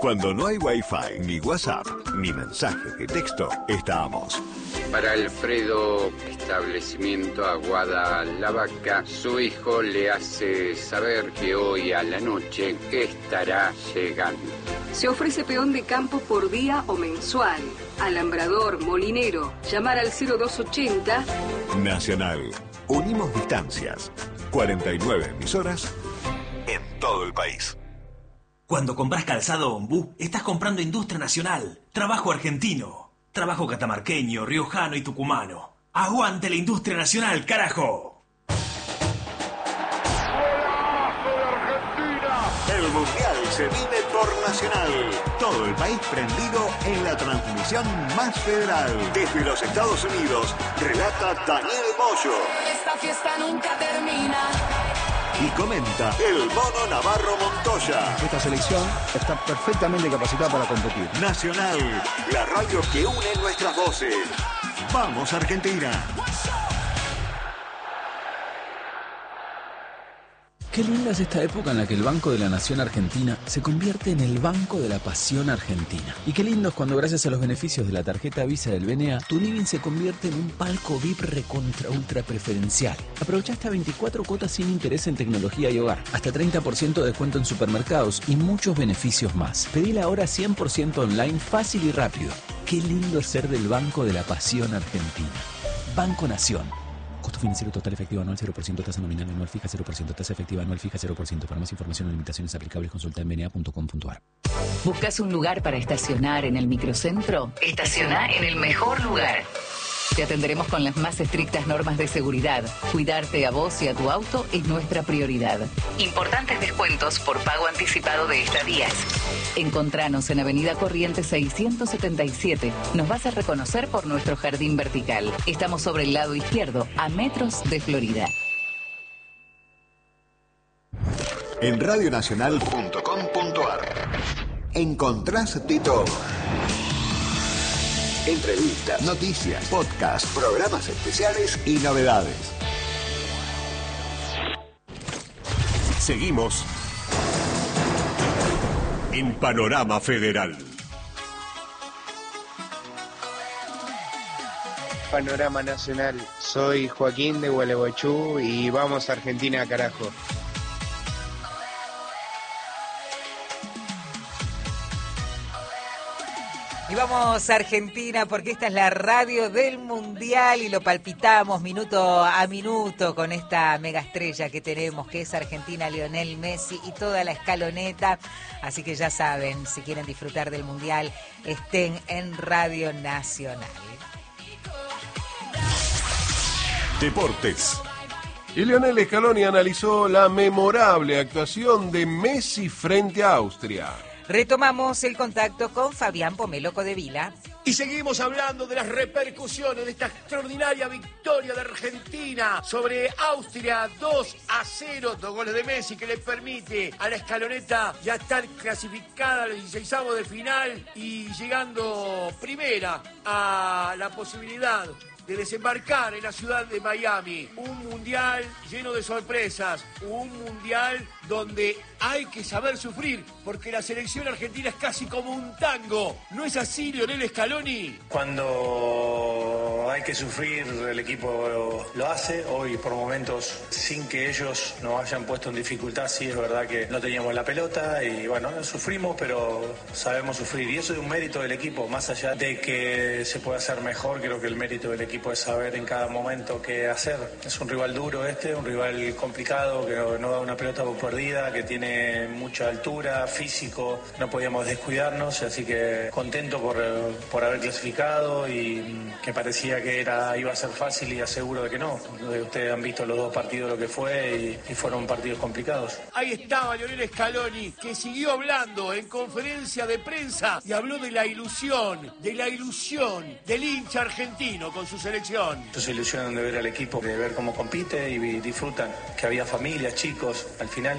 Cuando no hay Wi-Fi, ni WhatsApp, ni mensajes de texto, estamos. Para Alfredo, establecimiento Aguada La Vaca, su hijo le hace saber que hoy a la noche estará llegando. Se ofrece peón de campo por día o mensual. Alambrador, molinero. Llamar al 0280. Nacional. Unimos distancias. 49 emisoras en todo el país. Cuando compras calzado Ombú, estás comprando industria nacional, trabajo argentino, trabajo catamarqueño, riojano y tucumano. ¡Aguante la industria nacional, carajo! El Mundial se vive por Nacional. Todo el país prendido en la transmisión más federal. Desde los Estados Unidos, relata Daniel Moyo. Esta fiesta nunca termina. Y comenta el Mono Navarro Montoya. Esta selección está perfectamente capacitada para competir. Nacional, la radio que une nuestras voces. ¡Vamos, Argentina! Qué linda es esta época en la que el Banco de la Nación Argentina se convierte en el Banco de la Pasión Argentina. Y qué lindo es cuando, gracias a los beneficios de la tarjeta Visa del BNA, tu living se convierte en un palco VIP recontra ultra preferencial. Aprovecha hasta 24 cuotas sin interés en tecnología y hogar, hasta 30% de descuento en supermercados y muchos beneficios más. Pedila ahora 100% online, fácil y rápido. Qué lindo es ser del Banco de la Pasión Argentina. Banco Nación. Costo financiero total efectivo anual 0%, tasa nominal anual fija 0%, tasa efectiva anual fija 0%. Para más información o limitaciones aplicables, consulta en bna.com.ar. ¿Buscas un lugar para estacionar en el microcentro? Estaciona en el mejor lugar. Te atenderemos con las más estrictas normas de seguridad. Cuidarte a vos y a tu auto es nuestra prioridad. Importantes descuentos por pago anticipado de estadías. Encontranos en Avenida Corrientes 677. Nos vas a reconocer por nuestro jardín vertical. Estamos sobre el lado izquierdo, a metros de Florida. En radionacional.com.ar encontrás de todo. Entrevistas, noticias, podcasts, programas especiales y novedades. Seguimos en Panorama Federal. Panorama Nacional, soy Joaquín de Gualeguaychú y vamos a Argentina, carajo. Y vamos a Argentina porque esta es la radio del Mundial y lo palpitamos minuto a minuto con esta mega estrella que tenemos, que es Argentina, Lionel Messi y toda la escaloneta. Así que ya saben, si quieren disfrutar del Mundial, estén en Radio Nacional. Deportes. Y Lionel Scaloni analizó la memorable actuación de Messi frente a Austria. Retomamos el contacto con Fabián Pomelo Codevila. Y seguimos hablando de las repercusiones de esta extraordinaria victoria de Argentina sobre Austria, 2-0, 2 goles de Messi, que le permite a la escaloneta ya estar clasificada a los 16avos de final y llegando primera a la posibilidad de desembarcar en la ciudad de Miami. Un mundial lleno de sorpresas, un mundial donde hay que saber sufrir, porque la selección argentina es casi como un tango. ¿No es así, Lionel Scaloni? Cuando hay que sufrir, el equipo lo hace. Hoy, por momentos, sin que ellos nos hayan puesto en dificultad, sí es verdad que no teníamos la pelota y bueno, sufrimos, pero sabemos sufrir. Y eso es un mérito del equipo, más allá de que se pueda hacer mejor, creo que el mérito del equipo es saber en cada momento qué hacer. Es un rival duro un rival complicado, que no da una pelota por perdida, que tiene mucha altura, físico, no podíamos descuidarnos, así que contento por haber clasificado y que parecía que iba a ser fácil y aseguro de que no. Ustedes han visto los dos partidos lo que fue y fueron partidos complicados. Ahí estaba Lionel Scaloni, que siguió hablando en conferencia de prensa y habló de la ilusión del hincha argentino con su selección. Ellos se ilusionan de ver al equipo, de ver cómo compite y disfrutan, que había familias, chicos, al final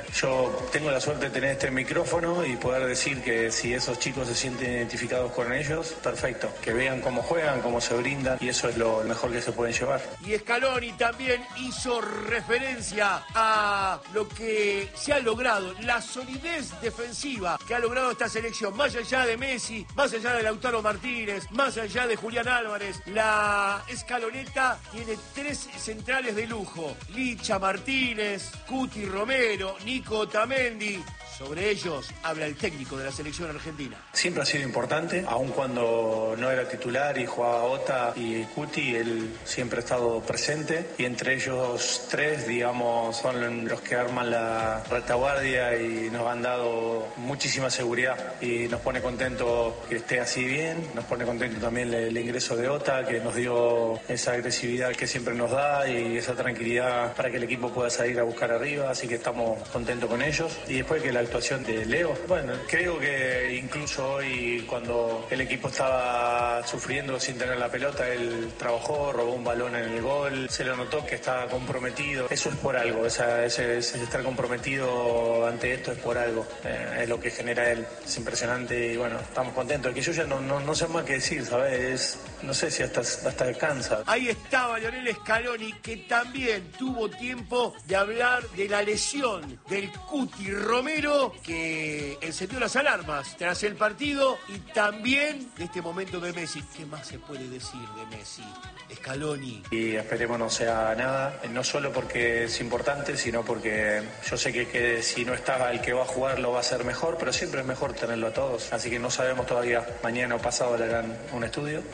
yo tengo la suerte de tener este micrófono y poder decir que si esos chicos se sienten identificados con ellos, perfecto. Que vean cómo juegan, cómo se brindan, y eso es lo mejor que se pueden llevar. Y Scaloni también hizo referencia a lo que se ha logrado, la solidez defensiva que ha logrado esta selección, más allá de Messi, más allá de Lautaro Martínez, más allá de Julián Álvarez. La escaloneta tiene 3 centrales de lujo: Licha Martínez, Cuti Romero, Nico Otamendi. Sobre ellos habla el técnico de la selección argentina. Siempre ha sido importante, aun cuando no era titular y jugaba Ota y Cuti, él siempre ha estado presente, y entre ellos 3, digamos, son los que arman la retaguardia y nos han dado muchísima seguridad, y nos pone contento que esté así bien, nos pone contento también el ingreso de Ota, que nos dio esa agresividad que siempre nos da y esa tranquilidad para que el equipo pueda salir a buscar arriba, así que estamos contentos con ellos. Y después que la actuación de Leo, bueno, creo que incluso hoy, cuando el equipo estaba sufriendo sin tener la pelota, él trabajó, robó un balón en el gol, se lo notó que estaba comprometido. Eso es por algo, ese estar comprometido ante esto es por algo, es lo que genera él, es impresionante, y bueno, estamos contentos. Que yo ya no sé más qué decir, ¿sabes? No sé si hasta cansa. Ahí estaba Lionel Scaloni, que también tuvo tiempo de hablar de la lesión del Cuti Romero, que encendió las alarmas tras el partido, y también de este momento de Messi. ¿Qué más se puede decir de Messi, Scaloni? Y esperemos no sea nada, no solo porque es importante, sino porque yo sé que si no está el que va a jugar lo va a hacer mejor, pero siempre es mejor tenerlo a todos. Así que no sabemos todavía, mañana o pasado le harán un estudio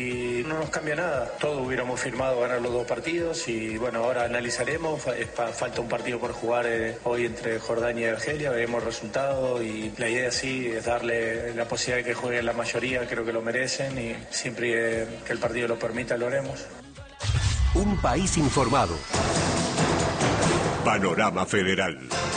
y no nos cambia nada. Todos hubiéramos firmado ganar los 2 partidos y bueno, ahora analizaremos. Falta un partido por jugar hoy entre Jordania y Argelia, veremos el resultado, y la idea sí es darle la posibilidad de que jueguen la mayoría, creo que lo merecen, y siempre que el partido lo permita lo haremos. Un país informado. Panorama Federal.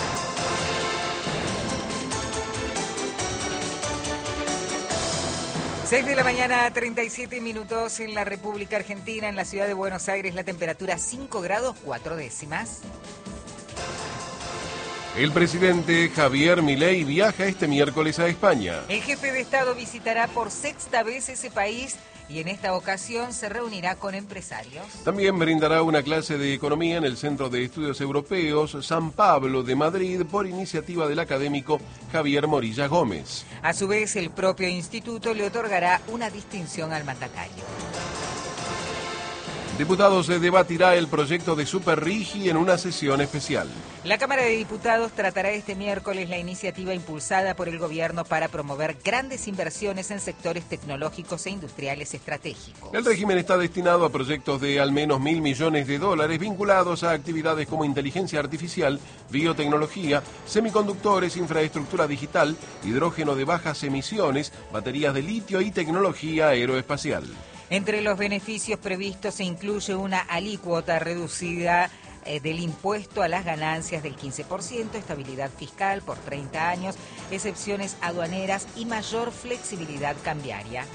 Seis de la mañana, 37 minutos en la República Argentina. En la ciudad de Buenos Aires la temperatura 5 grados 4 décimas. El presidente Javier Milei viaja este miércoles a España. El jefe de Estado visitará por 6ª vez ese país y en esta ocasión se reunirá con empresarios. También brindará una clase de economía en el Centro de Estudios Europeos San Pablo de Madrid por iniciativa del académico Javier Morillas Gómez. A su vez, el propio instituto le otorgará una distinción al mandatario. Diputados debatirá el proyecto de Superrigi en una sesión especial. La Cámara de Diputados tratará este miércoles la iniciativa impulsada por el gobierno para promover grandes inversiones en sectores tecnológicos e industriales estratégicos. El régimen está destinado a proyectos de al menos $1.000 millones vinculados a actividades como inteligencia artificial, biotecnología, semiconductores, infraestructura digital, hidrógeno de bajas emisiones, baterías de litio y tecnología aeroespacial. Entre los beneficios previstos se incluye una alícuota reducida del impuesto a las ganancias del 15%, estabilidad fiscal por 30 años, excepciones aduaneras y mayor flexibilidad cambiaria.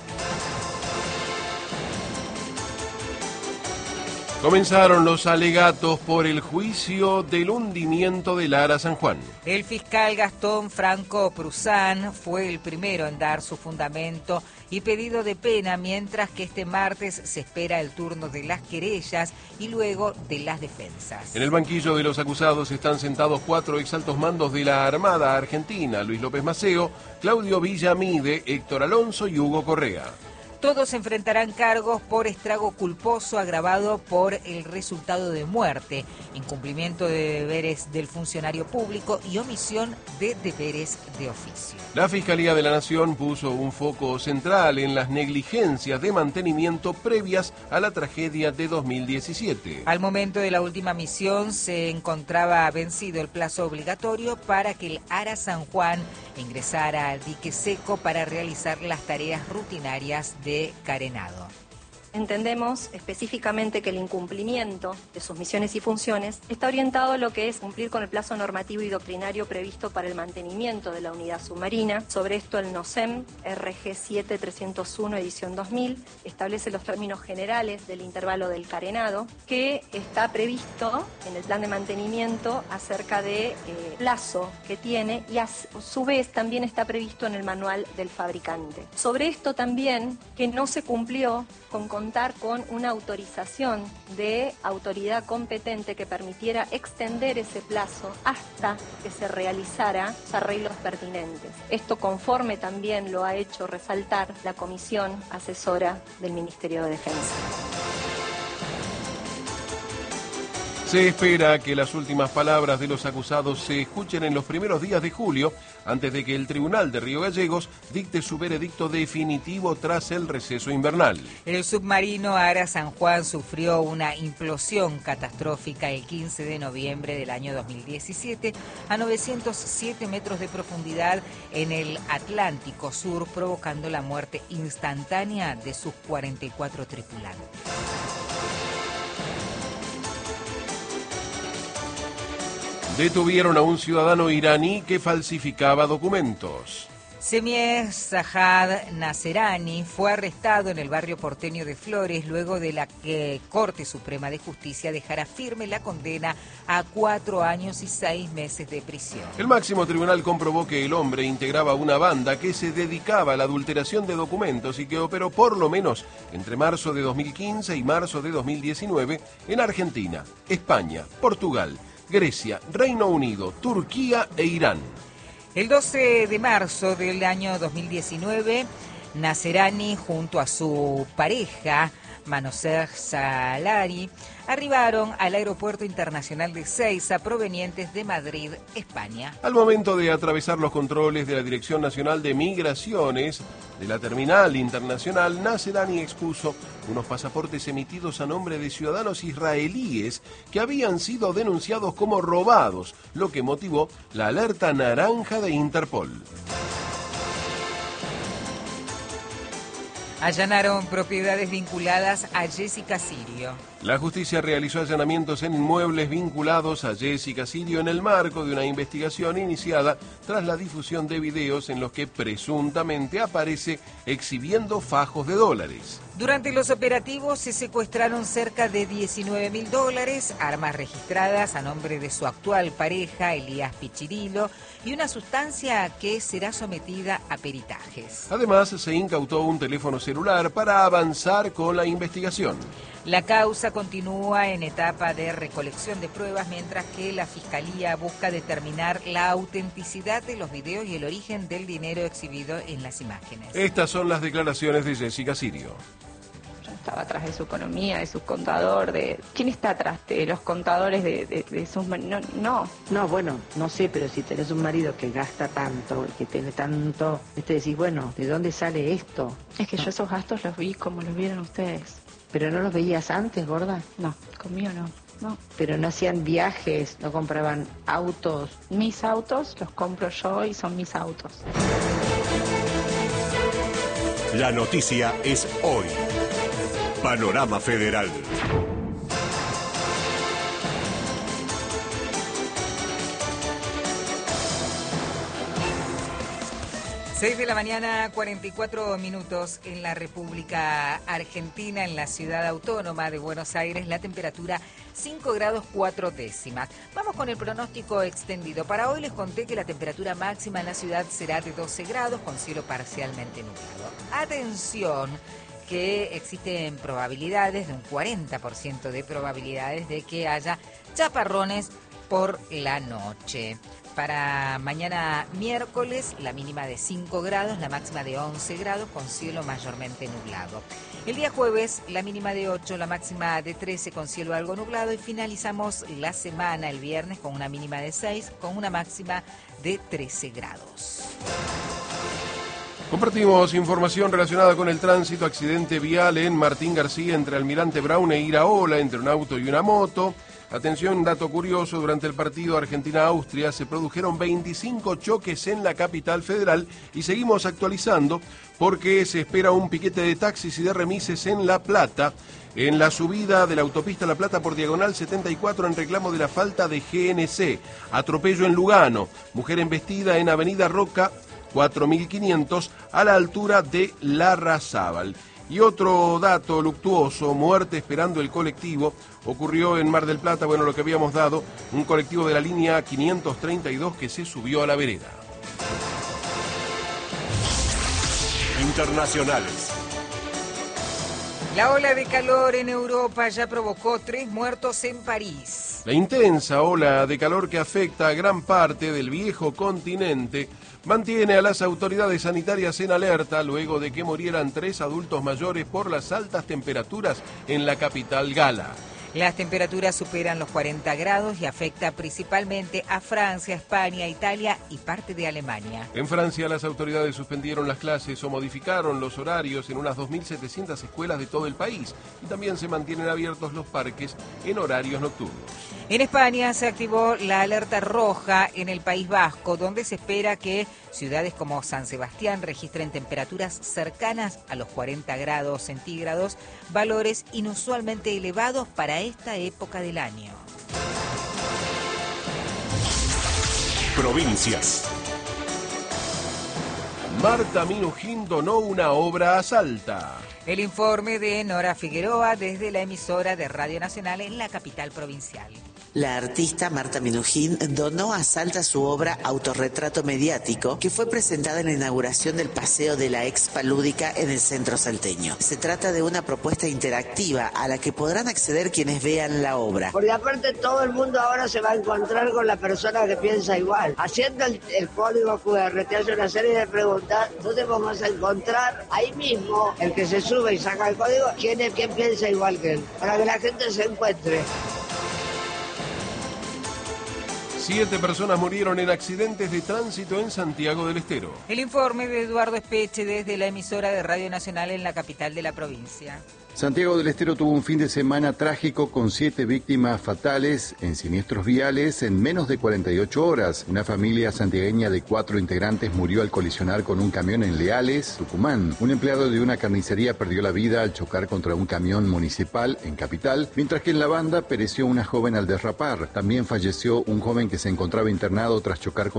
Comenzaron los alegatos por el juicio del hundimiento del Ara San Juan. El fiscal Gastón Franco Pruzán fue el primero en dar su fundamento y pedido de pena, mientras que este martes se espera el turno de las querellas y luego de las defensas. En el banquillo de los acusados están sentados 4 exaltos mandos de la Armada Argentina: Luis López Maceo, Claudio Villamide, Héctor Alonso y Hugo Correa. Todos enfrentarán cargos por estrago culposo agravado por el resultado de muerte, incumplimiento de deberes del funcionario público y omisión de deberes de oficio. La Fiscalía de la Nación puso un foco central en las negligencias de mantenimiento previas a la tragedia de 2017. Al momento de la última misión se encontraba vencido el plazo obligatorio para que el Ara San Juan ingresara al dique seco para realizar las tareas rutinarias de carenado. Entendemos específicamente que el incumplimiento de sus misiones y funciones está orientado a lo que es cumplir con el plazo normativo y doctrinario previsto para el mantenimiento de la unidad submarina. Sobre esto el NOCEM RG 7301 edición 2000 establece los términos generales del intervalo del carenado, que está previsto en el plan de mantenimiento acerca de plazo que tiene, y a su vez también está previsto en el manual del fabricante. Sobre esto también que no se cumplió con contar con una autorización de autoridad competente que permitiera extender ese plazo hasta que se realizara los arreglos pertinentes. Esto conforme también lo ha hecho resaltar la Comisión Asesora del Ministerio de Defensa. Se espera que las últimas palabras de los acusados se escuchen en los primeros días de julio, antes de que el Tribunal de Río Gallegos dicte su veredicto definitivo tras el receso invernal. El submarino Ara San Juan sufrió una implosión catastrófica el 15 de noviembre del año 2017 a 907 metros de profundidad en el Atlántico Sur, provocando la muerte instantánea de sus 44 tripulantes. Detuvieron a un ciudadano iraní que falsificaba documentos. Semih Zahad Naserani fue arrestado en el barrio porteño de Flores luego de la que Corte Suprema de Justicia dejara firme la condena a 4 años y 6 meses de prisión. El máximo tribunal comprobó que el hombre integraba una banda que se dedicaba a la adulteración de documentos y que operó por lo menos entre marzo de 2015 y marzo de 2019 en Argentina, España, Portugal, Grecia, Reino Unido, Turquía e Irán. El 12 de marzo del año 2019, Naserani junto a su pareja, Manoser Salari, arribaron al Aeropuerto Internacional de Ezeiza provenientes de Madrid, España. Al momento de atravesar los controles de la Dirección Nacional de Migraciones de la Terminal Internacional, Naserani expuso unos pasaportes emitidos a nombre de ciudadanos israelíes que habían sido denunciados como robados, lo que motivó la alerta naranja de Interpol. Allanaron propiedades vinculadas a Jessica Sirio. La justicia realizó allanamientos en inmuebles vinculados a Jessica Sirio en el marco de una investigación iniciada tras la difusión de videos en los que presuntamente aparece exhibiendo fajos de dólares. Durante los operativos se secuestraron cerca de $19.000, armas registradas a nombre de su actual pareja, Elías Pichirilo, y una sustancia que será sometida a peritajes. Además, se incautó un teléfono celular para avanzar con la investigación. La causa continúa en etapa de recolección de pruebas, mientras que la Fiscalía busca determinar la autenticidad de los videos y el origen del dinero exhibido en las imágenes. Estas son las declaraciones de Jessica Sirio. Estaba atrás de su economía, de su contador, de... ¿Quién está atrás de los contadores de sus... No, bueno, no sé, pero si tenés un marido que gasta tanto, que tiene tanto, decís, bueno, ¿de dónde sale esto? Es que yo esos gastos los vi como los vieron ustedes. ¿Pero no los veías antes, gorda? No, conmigo no. Pero no hacían viajes, no compraban autos. Mis autos los compro yo y son mis autos. La noticia es hoy. Panorama Federal. 6 de la mañana, 44 minutos en la República Argentina, en la ciudad autónoma de Buenos Aires, la temperatura 5 grados 4 décimas. Vamos con el pronóstico extendido. Para hoy les conté que la temperatura máxima en la ciudad será de 12 grados con cielo parcialmente nublado. Atención, que existen probabilidades, de un 40% de probabilidades de que haya chaparrones por la noche. Para mañana miércoles, la mínima de 5 grados, la máxima de 11 grados, con cielo mayormente nublado. El día jueves, la mínima de 8, la máxima de 13, con cielo algo nublado. Y finalizamos la semana el viernes con una mínima de 6, con una máxima de 13 grados. Compartimos información relacionada con el tránsito. Accidente vial en Martín García entre Almirante Brown e Iraola, entre un auto y una moto. Atención, dato curioso, durante el partido Argentina-Austria se produjeron 25 choques en la capital federal y seguimos actualizando porque se espera un piquete de taxis y de remises en La Plata, en la subida de la autopista La Plata por diagonal 74 en reclamo de la falta de GNC. Atropello en Lugano, mujer embestida en Avenida Roca 4500 a la altura de Larrazábal. Y otro dato luctuoso, muerte esperando el colectivo, ocurrió en Mar del Plata, bueno, lo que habíamos dado, un colectivo de la línea 532 que se subió a la vereda. Internacionales. La ola de calor en Europa ya provocó 3 muertos en París. La intensa ola de calor que afecta a gran parte del viejo continente mantiene a las autoridades sanitarias en alerta luego de que murieran 3 adultos mayores por las altas temperaturas en la capital gala. Las temperaturas superan los 40 grados y afecta principalmente a Francia, España, Italia y parte de Alemania. En Francia, las autoridades suspendieron las clases o modificaron los horarios en unas 2.700 escuelas de todo el país y también se mantienen abiertos los parques en horarios nocturnos. En España se activó la alerta roja en el País Vasco, donde se espera que ciudades como San Sebastián registren temperaturas cercanas a los 40 grados centígrados, valores inusualmente elevados para esta época del año. Provincias. Marta Minujín donó una obra a Salta. El informe de Nora Figueroa desde la emisora de Radio Nacional en la capital provincial. La artista Marta Minujín donó a Salta su obra Autorretrato Mediático, que fue presentada en la inauguración del Paseo de la Expa Lúdica en el centro salteño. Se trata de una propuesta interactiva a la que podrán acceder quienes vean la obra. Porque aparte todo el mundo ahora se va a encontrar con la persona que piensa igual. Haciendo el código QR te hace una serie de preguntas, entonces vamos a encontrar ahí mismo el que se sube y saca el código, quién piensa igual que él, para que la gente se encuentre. 7 personas murieron en accidentes de tránsito en Santiago del Estero. El informe de Eduardo Espeche desde la emisora de Radio Nacional en la capital de la provincia. Santiago del Estero tuvo un fin de semana trágico con 7 víctimas fatales en siniestros viales en menos de 48 horas. Una familia santiagueña de 4 integrantes murió al colisionar con un camión en Leales, Tucumán. Un empleado de una carnicería perdió la vida al chocar contra un camión municipal en Capital, mientras que en La Banda pereció una joven al derrapar. También falleció un joven que se encontraba internado tras chocar con